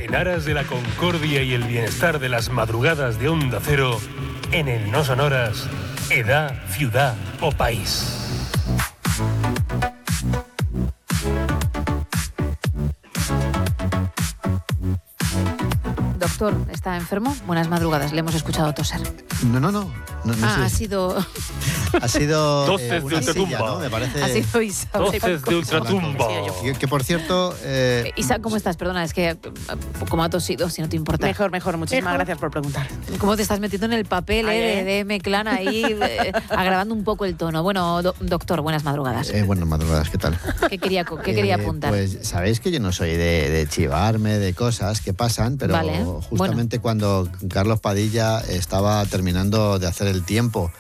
En aras de la concordia y el bienestar de las madrugadas de Onda Cero, en el No Sonoras, edad, ciudad o país. Doctor, ¿está enfermo? Buenas madrugadas, le hemos escuchado toser. No ha sido... Ha sido Doces una de silla, ultratumba. ¿no? Me parece. Ha sido Isa. Doces de ultratumba. Que por cierto... Isa, ¿cómo estás? Perdona, es que como ha tosido, si no te importa. Mejor. Muchísimas gracias por preguntar. ¿Cómo te estás metiendo en el papel de M-Clan ahí, agravando un poco el tono? Bueno, doctor, buenas madrugadas. Buenas madrugadas, ¿qué tal? ¿Qué quería apuntar? Pues sabéis que yo no soy de chivarme de cosas que pasan, pero vale. justamente cuando Carlos Padilla estaba terminando de hacer el tiempo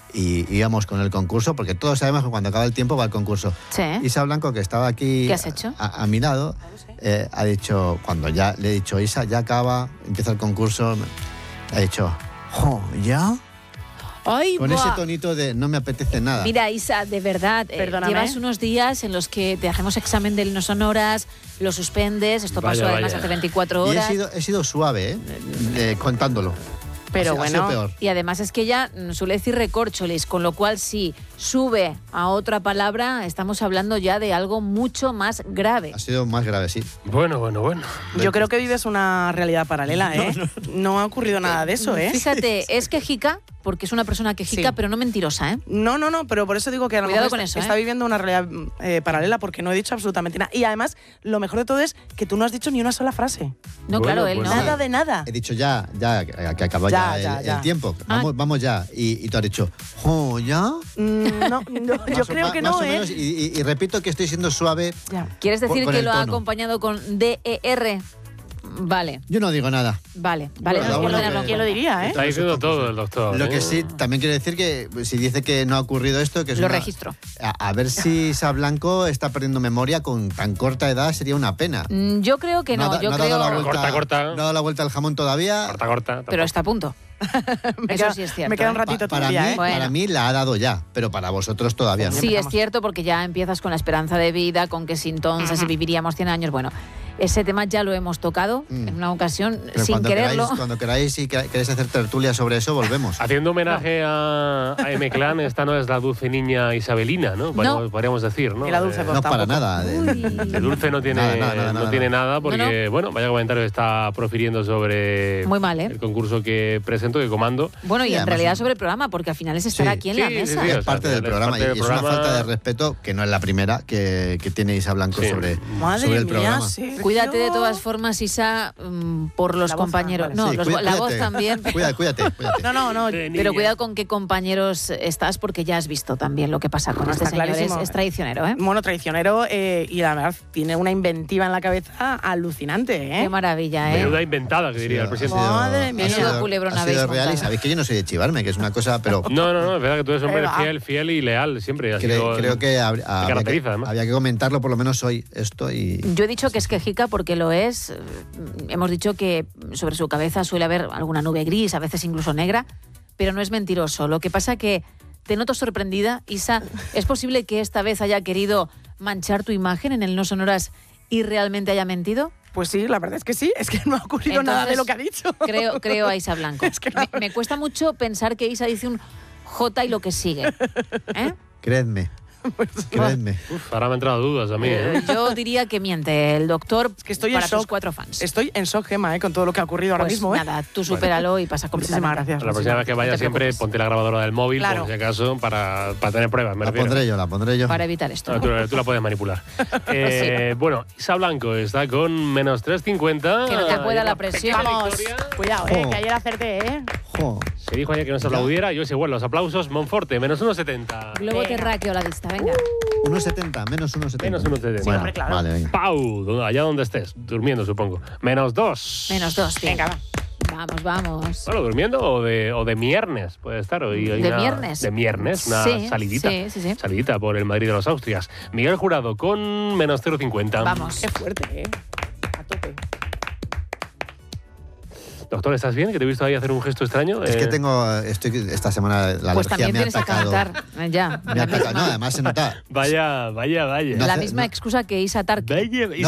y íbamos con el concurso, porque todos sabemos que cuando acaba el tiempo va el concurso. Sí. Isa Blanco, que estaba aquí ¿Qué has hecho? a mi lado, ha dicho, cuando ya le he dicho, Isa, ya acaba, empieza el concurso, ha dicho, ¡jo, ya! ¡Ay, Con buah! ese tonito de no me apetece nada. Mira, Isa, de verdad, Perdóname. llevas unos días en los que te hacemos examen del No Sonoras, lo suspendes, esto pasó además hace 24 horas. Y he sido suave, contándolo. Pero Ha sido peor. Y además es que ella suele decir recorcholis, con lo cual si sube a otra palabra, estamos hablando ya de algo mucho más grave. Ha sido más grave, sí. Bueno. Yo creo que vives una realidad paralela, ¿eh? No ha ocurrido nada de eso, ¿eh? Fíjate, es quejica, porque es una persona quejica, Sí. pero no mentirosa, ¿eh? No, pero por eso digo que a lo Cuidado mejor con eso, está viviendo una realidad paralela, porque no he dicho absolutamente nada. Y además, lo mejor de todo es que tú no has dicho ni una sola frase. No, Bueno, claro, él pues no. Nada de nada. He dicho ya que acaba ya el tiempo. Vamos ya. Y tú has dicho, ¡jo, ya! No, yo creo que no, más o ¿eh? menos, y repito que estoy siendo suave. Ya. ¿Quieres decir con que el lo ha tono. acompañado con DER? Vale. Yo no digo nada. Bueno, ¿quién lo- vamos a tenerlo en ¿quién lo cuenta. diría, eh? Está diciendo todo el doctor. Lo que sí, también quiero decir que si dice que no ha ocurrido esto, que es Lo una- registro. A ver si Isa Blanco está perdiendo memoria con tan corta edad, sería una pena. Yo creo que no, yo ha creo... dado la vuelta, Corta. No ha dado la vuelta al jamón todavía. Corta. Pero está a punto. Eso sí es cierto. Me queda un ¿eh? ratito Para todavía, mí, ¿eh? Bueno. para mí la ha dado ya, pero para vosotros todavía no. Sí, es cierto, porque ya empiezas con la esperanza de vida, con que si entonces viviríamos 100 años. Bueno, ese tema ya lo hemos tocado en una ocasión Pero sin quererlo. Cuando queráis y queréis hacer tertulia sobre eso, volvemos. Haciendo homenaje a M-Clan, esta no es la dulce niña Isabelina, ¿no? Podríamos decir, ¿no? Y la dulce No, para tampoco. nada. De dulce no tiene nada porque, bueno, vaya comentario que está profiriendo sobre Muy mal, ¿eh? el concurso que presento, que comando. Bueno, y Sí, en además realidad un- sobre el programa, porque al final es estar Sí. aquí en la Sí, mesa. sí, Es o sea, parte del es programa parte del y es una programa. falta de respeto que no es la primera que tiene Isa Blanco Sí. sobre Madre el mía, programa. Sergio. Cuídate de todas formas, Isa, por los La voz, compañeros. vale. No, Sí, la voz cuídate. también. Cuídate. No. Pero cuidado con qué compañeros estás, porque ya has visto también lo que pasa con No, este está señor. clarísimo. Es traicionero, ¿eh? Mono traicionero y la verdad tiene una inventiva en la cabeza alucinante, ¿eh? Qué maravilla, ¿eh? Menuda inventada, que diría el presidente. Madre mía. Menudo culebrón ha habéis sido real y montado. sabéis que yo no soy de chivarme, que es una cosa, pero No, es verdad que tú eres un hombre Ahí va. fiel y leal siempre. creo que caracteriza, además. había que comentarlo por lo menos hoy esto y Yo he dicho que es quejica porque lo es. Hemos dicho que sobre su cabeza suele haber alguna nube gris, a veces incluso negra, pero no es mentiroso. Lo que pasa que te noto sorprendida, Isa. ¿Es posible que esta vez haya querido manchar tu imagen en el No Sonoras y realmente haya mentido? Pues sí, la verdad es que sí, es que no ha ocurrido nada de lo que ha dicho. Creo a Isa Blanco. Es que me cuesta mucho pensar que Isa dice un J y lo que sigue. ¿Eh? creedme. Uf, ahora me han entrado dudas a mí, ¿eh? Yo diría que miente el doctor Es que estoy para en shock. sus 4 fans. Estoy en shock, Gemma, con todo lo que ha ocurrido ahora Pues mismo. nada, tú supéralo y pasa Muchísimas completamente. gracias. La próxima vez que No vaya te siempre preocupes. ponte la grabadora del móvil, Claro. por si acaso, para tener pruebas, me La refiero. pondré yo. Para evitar esto. No, tú la puedes manipular. Bueno, Isa Blanco está con menos 3,50. Que no te pueda la presión. Vamos, cuidado, Jo. que ayer acerté, ¿eh? Jo. Se dijo ayer que no se aplaudiera, y hoy se igual los aplausos. Monforte, menos 1,70. Globo Venga. terráqueo a la vista, venga. 1,70, menos 1,70. Menos 1,70. Bueno, hombre, claro. Vale, venga. Pau, allá donde estés, durmiendo supongo. Menos 2. Menos 2, bien. Venga, va. Vamos. Bueno, durmiendo o de viernes puede estar hoy. Hay ¿De una- viernes? De viernes, una Sí, salidita. sí. Salidita por el Madrid de los Austrias. Miguel Jurado con menos 0,50. Vamos. Qué fuerte, ¿eh? A tope. Doctor, ¿estás bien? Que te he visto ahí hacer un gesto extraño. Es que esta semana la Pues alergia también me ha tienes que atacado. cantar. Ya. Me ha la atacado. misma, No, además se nota. Vaya. No la hace- misma no- excusa que Isa Tarque. Vaya.